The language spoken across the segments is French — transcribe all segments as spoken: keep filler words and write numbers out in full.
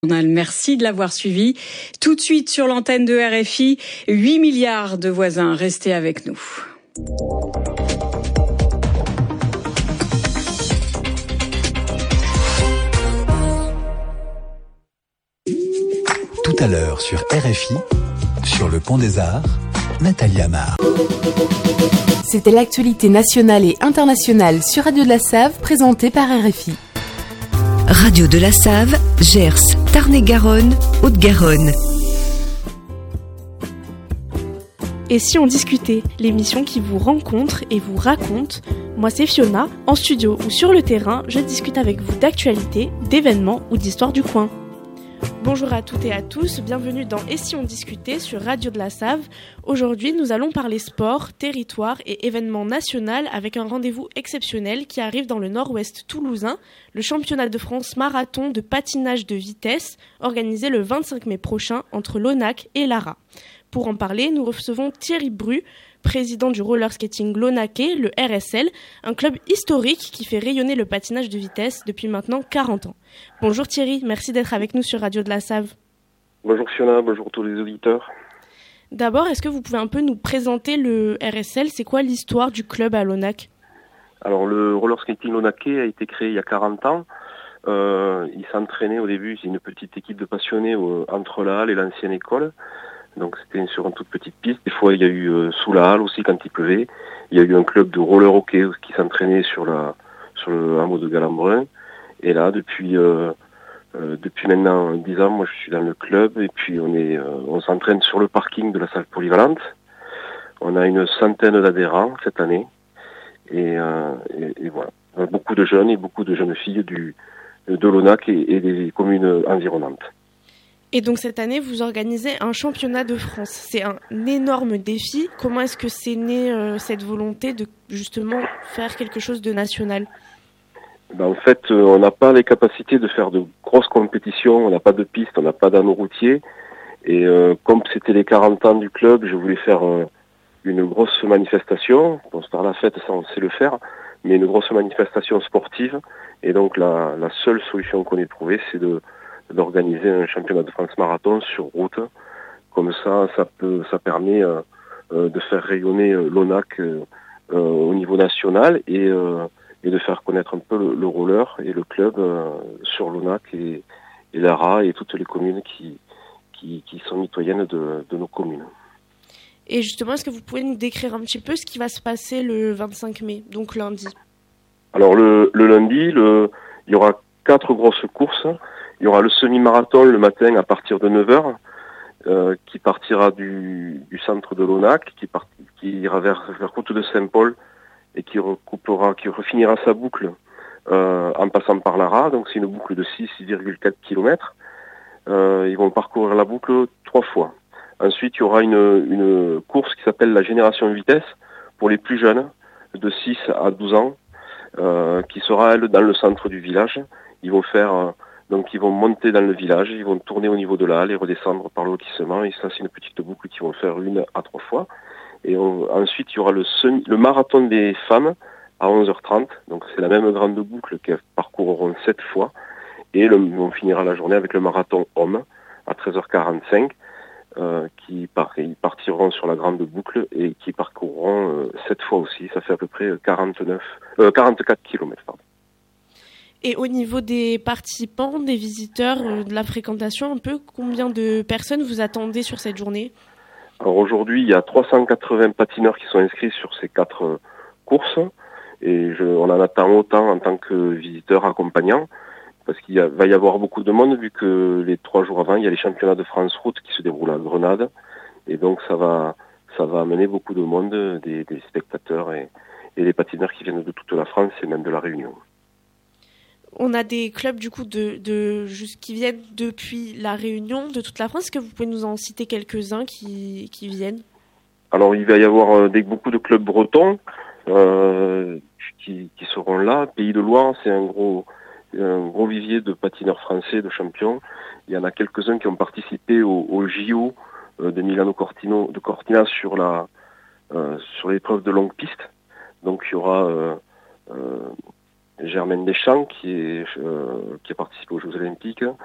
Merci de l'avoir suivi. Tout de suite sur l'antenne de R F I, huit milliards de voisins. Restez avec nous. Tout à l'heure sur R F I, sur le Pont des Arts, Nathalie Amar. C'était l'actualité nationale et internationale sur Radio de la Save, présentée par R F I. Radio de la Save, Gers, Tarn-et-Garonne, Haute-Garonne. Et si on discutait, l'émission qui vous rencontre et vous raconte. Moi c'est Fiona, en studio ou sur le terrain, je discute avec vous d'actualité, d'événements ou d'histoire du coin. Bonjour à toutes et à tous, bienvenue dans Et si on discutait sur Radio de la Save. Aujourd'hui, nous allons parler sport, territoire et événements national avec un rendez-vous exceptionnel qui arrive dans le nord-ouest toulousain, le championnat de France marathon de patinage de vitesse, organisé le vingt-cinq mai prochain entre l'Onac et l'Ara. Pour en parler, nous recevons Thierry Bru, président du roller skating Launaquais, le R S L, un club historique qui fait rayonner le patinage de vitesse depuis maintenant quarante ans. Bonjour Thierry, merci d'être avec nous sur Radio de la Save. Bonjour Fiona, bonjour tous les auditeurs. D'abord, est-ce que vous pouvez un peu nous présenter le R S L ? C'est quoi l'histoire du club à Launac ? Alors le roller skating Launaquais a été créé il y a quarante ans. Euh, il s'entraînait au début, c'est une petite équipe de passionnés euh, entre la halle et l'ancienne école. Donc c'était sur une toute petite piste. Des fois il y a eu euh, sous la halle aussi quand il pleuvait. Il y a eu un club de roller hockey qui s'entraînait sur la sur le hameau de Galambrin. Et là depuis euh, euh, depuis maintenant dix ans, moi je suis dans le club et puis on est euh, on s'entraîne sur le parking de la salle polyvalente. On a une centaine d'adhérents cette année et, euh, et, et voilà. Beaucoup de jeunes et beaucoup de jeunes filles du de l'Onac et, et des communes environnantes. Et donc cette année, vous organisez un championnat de France. C'est un énorme défi. Comment est-ce que c'est né euh, cette volonté de justement faire quelque chose de national ? Ben, en fait, euh, on n'a pas les capacités de faire de grosses compétitions, on n'a pas de piste, on n'a pas d'anneau routier. Et euh, comme c'était les quarante ans du club, je voulais faire euh, une grosse manifestation. Bon, par la fête, ça on sait le faire, mais une grosse manifestation sportive. Et donc la, la seule solution qu'on ait trouvée, c'est de d'organiser un championnat de France marathon sur route. Comme ça, ça peut, ça permet euh, euh, de faire rayonner euh, l'Onac euh, euh, au niveau national et, euh, et de faire connaître un peu le, le roller et le club euh, sur l'Onac et, et l'Ara et toutes les communes qui, qui, qui sont mitoyennes de, de nos communes. Et justement, est-ce que vous pouvez nous décrire un petit peu ce qui va se passer le vingt-cinq mai, donc lundi ? Alors le, le lundi, le, il y aura quatre grosses courses. Il y aura le semi-marathon le matin à partir de neuf heures, euh, qui partira du, du centre de l'Onac, qui, part, qui ira vers, vers Côte de Saint-Paul et qui recoupera, qui refinira sa boucle euh, en passant par l'Ara. Donc c'est une boucle de six virgule quatre kilomètres. Euh, ils vont parcourir la boucle trois fois. Ensuite, il y aura une, une course qui s'appelle la Génération Vitesse pour les plus jeunes, de six à douze ans, euh, qui sera, elle, dans le centre du village. Ils vont faire... Euh, Donc ils vont monter dans le village, ils vont tourner au niveau de la halle et redescendre par le lotissement. Et ça, c'est une petite boucle qu'ils vont faire une à trois fois. Et on, ensuite, il y aura le, semi, le marathon des femmes à onze heures trente. Donc c'est la même grande boucle qu'elles parcourront sept fois. Et le, on finira la journée avec le marathon homme à treize heures quarante-cinq, euh, qui part, ils partiront sur la grande boucle et qui parcourront euh, sept fois aussi. Ça fait à peu près quarante-neuf, euh, quarante-quatre kilomètres. Pardon. Et au niveau des participants, des visiteurs, euh, de la fréquentation, un peu, combien de personnes vous attendez sur cette journée ? Alors aujourd'hui, il y a trois cent quatre-vingts patineurs qui sont inscrits sur ces quatre euh, courses. Et je, on en attend autant en tant que visiteurs accompagnants, parce qu'il y a, va y avoir beaucoup de monde, vu que les trois jours avant, il y a les championnats de France route qui se déroulent à Grenade. Et donc ça va, ça va amener beaucoup de monde, des, des spectateurs et, et des patineurs qui viennent de toute la France et même de la Réunion. On a des clubs du coup de, de qui viennent depuis la Réunion, de toute la France. Est-ce que vous pouvez nous en citer quelques-uns qui, qui viennent ? Alors il va y avoir euh, des, beaucoup de clubs bretons euh, qui, qui seront là. Pays de Loire, c'est un gros, un gros vivier de patineurs français, de champions. Il y en a quelques-uns qui ont participé au, au J O euh, de Milano Cortina, de Cortina sur la euh, sur l'épreuve de longue piste. Donc il y aura euh, euh, Germaine Deschamps qui, est, euh, qui a participé aux Jeux Olympiques,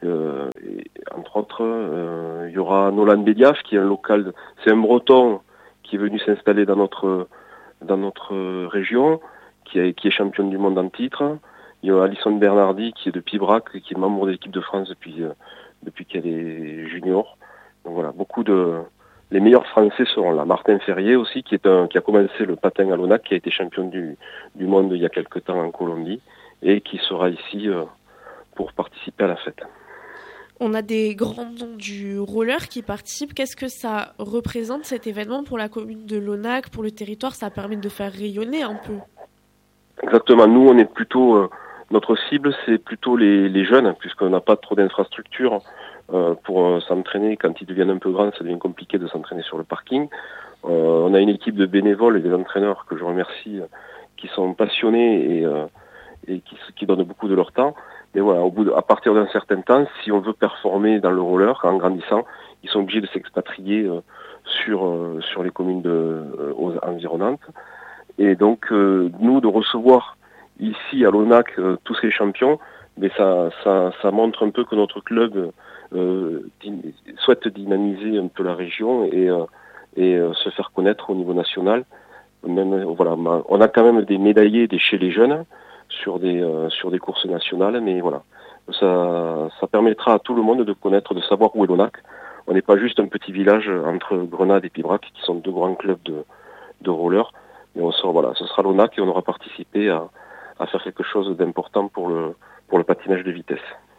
Euh, et, entre autres, euh, il y aura Nolan Bediaf, qui est un local, c'est un Breton qui est venu s'installer dans notre dans notre région, qui est, qui est championne du monde en titre. Il y a Alison Bernardi, qui est de Pibrac, qui est membre de l'équipe de France depuis euh, depuis qu'elle est junior. Donc voilà, beaucoup de les meilleurs Français seront là. Martin Ferrier aussi, qui est un qui a commencé le patin à l'Onac, qui a été champion du du monde il y a quelque temps en Colombie et qui sera ici euh, pour participer à la fête. On a des grands noms du roller qui participent. Qu'est-ce que ça représente, cet événement, pour la commune de l'Onac, pour le territoire? Ça permet de faire rayonner un peu. Exactement. Nous, on est plutôt... Euh, notre cible, c'est plutôt les, les jeunes, puisqu'on n'a pas trop d'infrastructures euh, pour euh, s'entraîner. Quand ils deviennent un peu grands, ça devient compliqué de s'entraîner sur le parking. Euh, on a une équipe de bénévoles et des entraîneurs que je remercie, euh, qui sont passionnés et, euh, et qui, qui donnent beaucoup de leur temps. Mais voilà, au bout de, à partir d'un certain temps, si on veut performer dans le roller, en grandissant, ils sont obligés de s'expatrier euh, sur euh, sur les communes de, euh, environnantes. Et donc, euh, nous, de recevoir ici à l'Onac euh, tous ces champions, mais ça, ça, ça montre un peu que notre club euh, dy- souhaite dynamiser un peu la région et, euh, et euh, se faire connaître au niveau national. Même, voilà, on a quand même des médaillés des chez les jeunes sur des euh, sur des courses nationales, mais voilà, ça ça permettra à tout le monde de connaître, de savoir où est l'Onac. On n'est pas juste un petit village entre Grenade et Pibrac, qui sont deux grands clubs de de roller, mais on sera, voilà, ce sera l'Onac et on aura participé à à faire quelque chose d'important pour le pour le patinage de vitesse.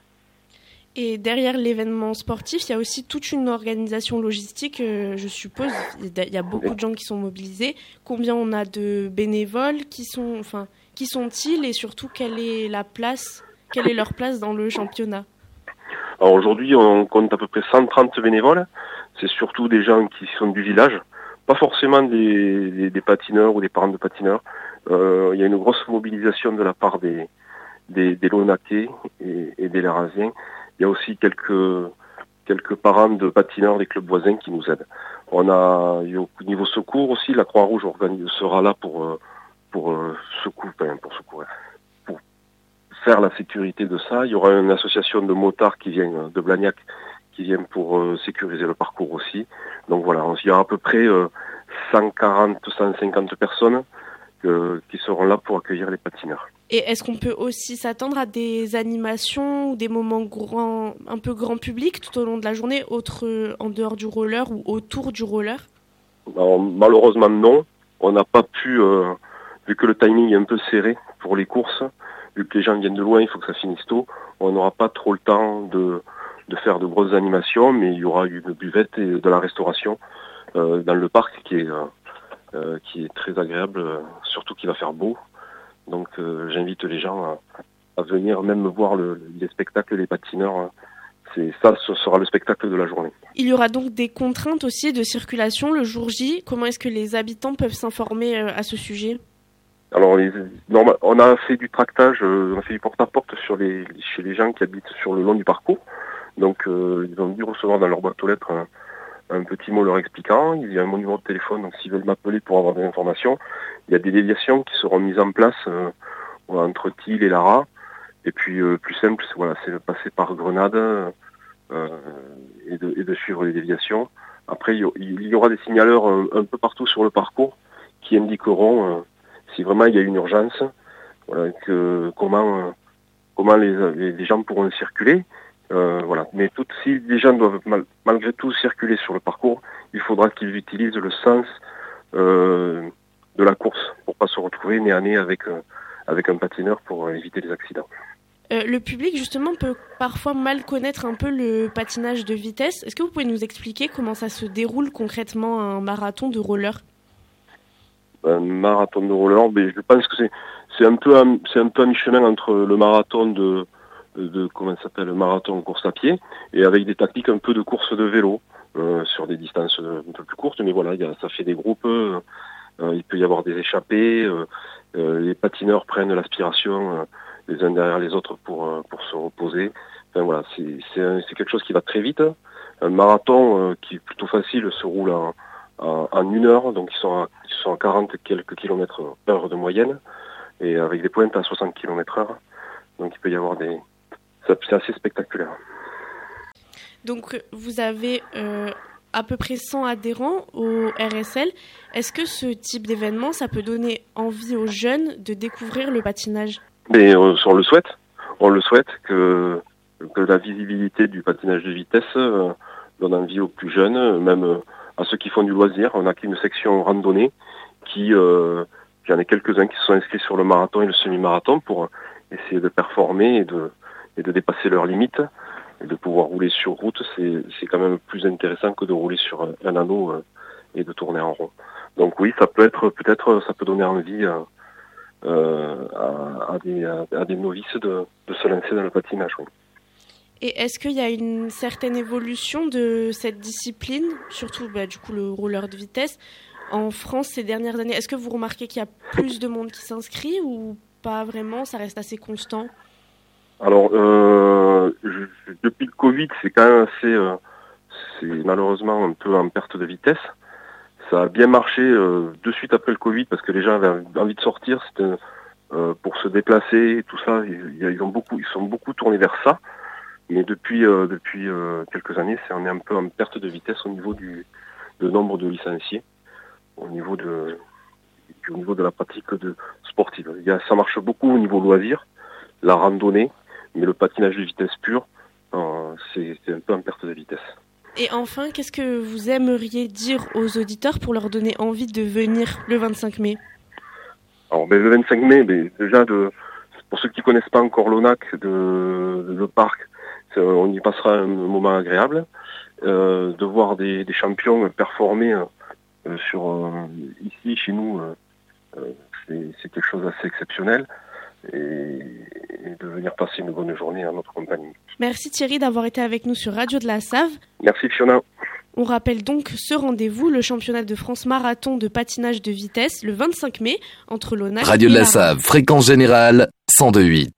Et derrière l'événement sportif, il y a aussi toute une organisation logistique, euh, je suppose. Il y a beaucoup de gens qui sont mobilisés. Combien on a de bénévoles qui sont, enfin, qui sont-ils, et surtout quelle est la place, quelle est leur place dans le championnat? Alors aujourd'hui, on compte à peu près cent trente bénévoles. C'est surtout des gens qui sont du village, pas forcément des, des, des patineurs ou des parents de patineurs. Euh, il y a une grosse mobilisation de la part des des, des Lonacais et, et des Lérasiens. Il y a aussi quelques quelques parents de patineurs des clubs voisins qui nous aident. On a, au niveau secours aussi, la Croix-Rouge organise, sera là pour pour secourir, pour secourir, pour faire la sécurité de ça. Il y aura une association de motards qui vient de Blagnac, qui vient pour sécuriser le parcours aussi. Donc voilà, il y a à peu près cent quarante, cent cinquante personnes que, qui seront là pour accueillir les patineurs. Et est-ce qu'on peut aussi s'attendre à des animations ou des moments grand, un peu grand public tout au long de la journée, autre, en dehors du roller ou autour du roller? Alors, malheureusement non. On n'a pas pu, euh, vu que le timing est un peu serré pour les courses, vu que les gens viennent de loin, il faut que ça finisse tôt, on n'aura pas trop le temps de, de faire de grosses animations, mais il y aura une buvette et de la restauration euh, dans le parc qui est, euh, qui est très agréable, euh, surtout qu'il va faire beau. Donc euh, j'invite les gens à, à venir même voir le, les spectacles, les patineurs. C'est ça, ce sera le spectacle de la journée. Il y aura donc des contraintes aussi de circulation le jour J. Comment est-ce que les habitants peuvent s'informer à ce sujet? Alors, les, normal, on a fait du tractage, euh, on a fait du porte-à-porte sur les, chez les gens qui habitent sur le long du parcours. Donc euh, ils ont dû recevoir dans leur boîte aux lettres un, un petit mot leur expliquant. Il y a mon numéro de téléphone, donc s'ils veulent m'appeler pour avoir des informations. Il y a des déviations qui seront mises en place euh, entre Thiel et Lara. Et puis euh, plus simple, c'est, voilà, c'est de passer par Grenade euh, et, de, et de suivre les déviations. Après, il y aura des signaleurs un, un peu partout sur le parcours qui indiqueront euh, si vraiment il y a une urgence, voilà, que comment euh, comment les, les, les gens pourront circuler. Euh, voilà. Mais tout, si les gens doivent mal, malgré tout circuler sur le parcours, il faudra qu'ils utilisent le sens euh, de la course pour pas se retrouver nez à nez avec euh, avec un patineur pour éviter les accidents. Euh, le public justement peut parfois mal connaître un peu le patinage de vitesse. Est-ce que vous pouvez nous expliquer comment ça se déroule concrètement un marathon de roller? Un marathon de roller, mais je pense que c'est c'est un peu un, c'est un peu à mi-chemin entre le marathon de de comment ça s'appelle, le marathon course à pied, et avec des tactiques un peu de course de vélo euh, sur des distances un peu plus courtes. Mais voilà, il y a, ça fait des groupes. Euh, il peut y avoir des échappées. Euh, euh, les patineurs prennent l'aspiration euh, les uns derrière les autres pour euh, pour se reposer. Enfin voilà, c'est c'est un, c'est quelque chose qui va très vite. Un marathon euh, qui est plutôt facile se roule en en, en une heure, donc ils sont à, ils sont à quarante quelques kilomètres heure de moyenne, et avec des pointes à soixante kilomètres heure. Donc il peut y avoir des, c'est assez spectaculaire. Donc vous avez euh, à peu près cent adhérents au R S L. Est-ce que ce type d'événement, ça peut donner envie aux jeunes de découvrir le patinage ? Mais euh, on le souhaite. On le souhaite que, que la visibilité du patinage de vitesse euh, donne envie aux plus jeunes, même euh, à ceux qui font du loisir. On a une section randonnée qui, euh, il y en a quelques-uns qui se sont inscrits sur le marathon et le semi-marathon pour essayer de performer et de, et de dépasser leurs limites. Et de pouvoir rouler sur route, c'est, c'est quand même plus intéressant que de rouler sur un anneau euh, et de tourner en rond. Donc oui, ça peut être, peut-être, ça peut donner envie à, euh, à, à, des, à, à des novices de, de se lancer dans le patinage. Oui. Et est-ce qu'il y a une certaine évolution de cette discipline, surtout bah, du coup le roller de vitesse, en France ces dernières années ? Est-ce que vous remarquez qu'il y a plus de monde qui s'inscrit ou pas vraiment ? Ça reste assez constant ? Alors, euh, je, depuis le Covid, c'est quand même assez, euh, c'est malheureusement un peu en perte de vitesse. Ça a bien marché euh, de suite après le Covid parce que les gens avaient envie de sortir, c'était euh, pour se déplacer et tout ça. Ils, ils ont beaucoup, ils sont beaucoup tournés vers ça. Mais depuis euh, depuis euh, quelques années, c'est on est un peu en perte de vitesse au niveau du, du nombre de licenciés, au niveau de au niveau de la pratique de sportive. Il y a, ça marche beaucoup au niveau loisir, la randonnée. Mais le patinage de vitesse pure, euh, c'est, c'est un peu en perte de vitesse. Et enfin, qu'est-ce que vous aimeriez dire aux auditeurs pour leur donner envie de venir le vingt-cinq mai ? Alors, ben, le vingt-cinq mai, ben, déjà, de, pour ceux qui ne connaissent pas encore l'Onac, de, de, le parc, on y passera un moment agréable. Euh, de voir des, des champions performer euh, sur, euh, ici, chez nous, euh, c'est, c'est quelque chose d'assez exceptionnel. Et, et de venir passer une bonne journée à notre compagnie. Merci Thierry d'avoir été avec nous sur Radio de la Save. Merci Fiona. On rappelle donc ce rendez-vous, le championnat de France marathon de patinage de vitesse, le vingt-cinq mai, entre l'Onac Radio et de la la Save, fréquence générale, cent deux virgule huit.